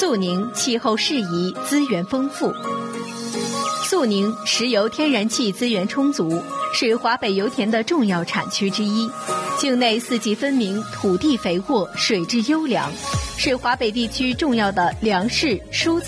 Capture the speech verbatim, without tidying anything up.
肃宁气候适宜，资源丰富。肃宁石油天然气资源充足，是华北油田的重要产区之一，境内四季分明，土地肥沃，水质优良，是华北地区重要的粮食、蔬菜